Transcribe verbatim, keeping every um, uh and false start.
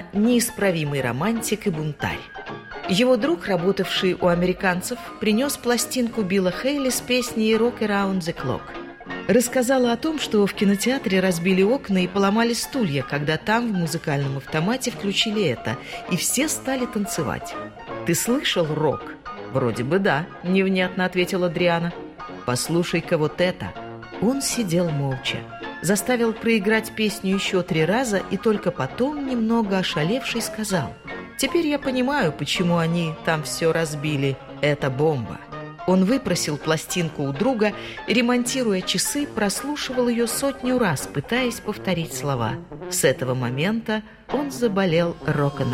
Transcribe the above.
неисправимый романтик и бунтарь. Его друг, работавший у американцев, принес пластинку Билла Хейли с песней «Rock Around the Clock». Рассказала о том, что в кинотеатре разбили окна и поломали стулья, когда там в музыкальном автомате включили это, и все стали танцевать. «Ты слышал рок?» «Вроде бы да», — невнятно ответила Адриана. «Послушай-ка вот это». Он сидел молча, заставил проиграть песню еще три раза и только потом, немного ошалевший, сказал: «Теперь я понимаю, почему они там все разбили. Это бомба». Он выпросил пластинку у друга, ремонтируя часы, прослушивал ее сотню раз, пытаясь повторить слова. С этого момента он заболел рок-н-роллом.